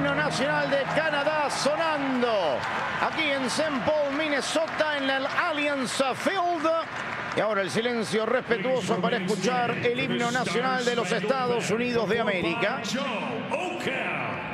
himno nacional de Canadá sonando aquí en St. Paul, Minnesota, en el Allianz Field. Y ahora el silencio respetuoso para escuchar el himno nacional de los Estados Unidos de América.